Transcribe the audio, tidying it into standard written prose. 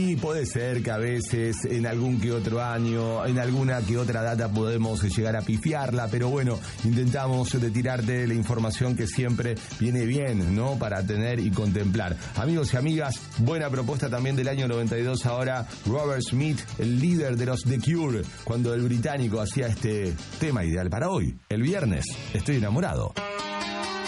Y puede ser que a veces en algún que otro año, en alguna que otra data podemos llegar a pifiarla, pero bueno, intentamos de tirarte la información que siempre viene bien, ¿no? Para tener y contemplar. Amigos y amigas, buena propuesta también del año 92 ahora, Robert Smith, el líder de los The Cure, cuando el británico hacía este tema ideal para hoy, el viernes, estoy enamorado.